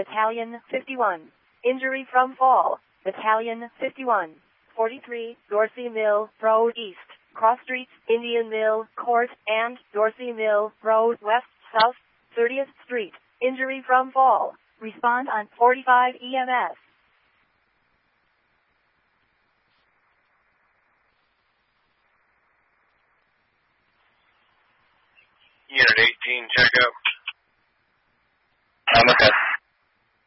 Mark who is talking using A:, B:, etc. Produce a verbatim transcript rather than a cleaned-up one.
A: Battalion fifty-one. Injury from fall, Battalion fifty-one. forty-three, Dorsey Mill Road East, Cross Streets, Indian Mill Court, and Dorsey Mill Road West, South, thirtieth Street. Injury from fall. Respond on forty-five E M S.
B: Unit eighteen, check up.
C: Um, okay.